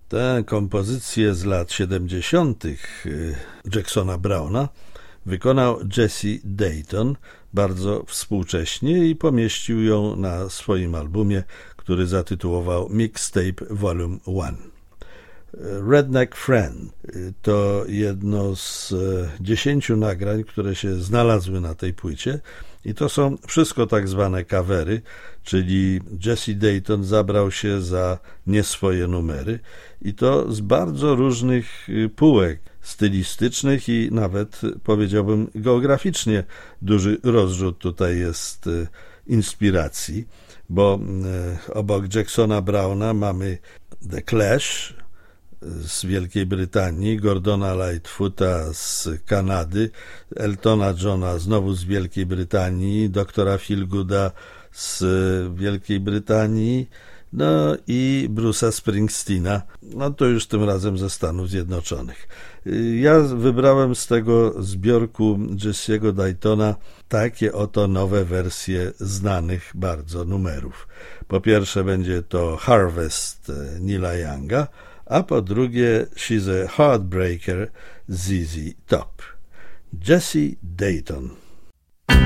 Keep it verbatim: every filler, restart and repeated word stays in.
Tę kompozycję z lat siedemdziesiątych Jacksona Browna wykonał Jesse Dayton bardzo współcześnie i pomieścił ją na swoim albumie, który zatytułował Mixtape Volume jeden. Redneck Friend to jedno z dziesięciu nagrań, które się znalazły na tej płycie i to są wszystko tak zwane covery, czyli Jesse Dayton zabrał się za nieswoje numery i to z bardzo różnych półek stylistycznych i nawet, powiedziałbym, geograficznie duży rozrzut tutaj jest inspiracji, bo obok Jacksona Browna mamy The Clash z Wielkiej Brytanii, Gordona Lightfoota z Kanady, Eltona Johna znowu z Wielkiej Brytanii, doktora Feelgooda z Wielkiej Brytanii, no i Bruce'a Springsteena, no to już tym razem ze Stanów Zjednoczonych. Ja wybrałem z tego zbiorku Jesse'ego Daytona takie oto nowe wersje znanych bardzo numerów. Po pierwsze będzie to Harvest Neila Younga, a po drugie She's a Heartbreaker Z Z Top. Jesse Dayton.